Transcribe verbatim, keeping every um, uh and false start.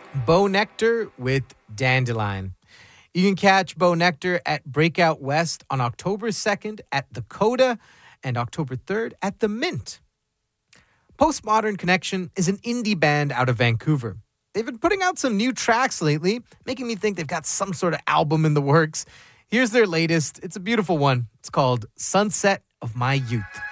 Bo Nectar with Dandelion. You can catch Bo Nectar at Breakout West on October second at the Coda and October third at the Mint. Postmodern Connection is an indie band out of Vancouver. They've been putting out some new tracks lately, making me think they've got some sort of album in the works. Here's their latest. It's a beautiful one. It's called Sunset of My Youth.